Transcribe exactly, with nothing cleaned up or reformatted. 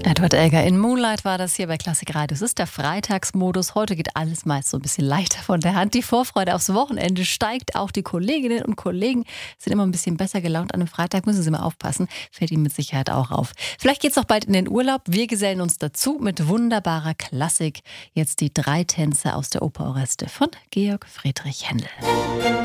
Edward Elgar in Moonlight war das hier bei Klassik Radio. Es ist der Freitagsmodus. Heute geht alles meist so ein bisschen leichter von der Hand. Die Vorfreude aufs Wochenende steigt. Auch die Kolleginnen und Kollegen sind immer ein bisschen besser gelaunt an einem Freitag. Müssen Sie mal aufpassen. Fällt Ihnen mit Sicherheit auch auf. Vielleicht geht es auch bald in den Urlaub. Wir gesellen uns dazu mit wunderbarer Klassik. Jetzt die drei Tänze aus der Oper Oreste von Georg Friedrich Händel.